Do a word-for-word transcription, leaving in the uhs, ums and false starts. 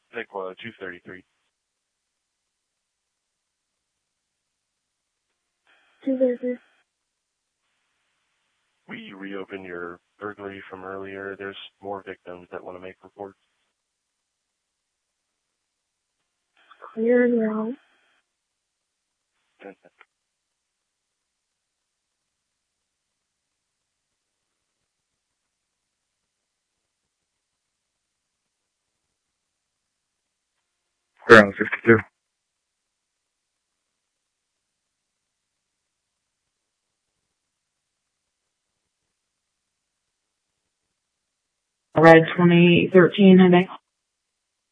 Viqua two thirty-three. two thirty-three. We reopened your burglary from earlier. There's more victims that want to make reports. Clear now. Clear on fifty-two. Red twenty thirteen, I think.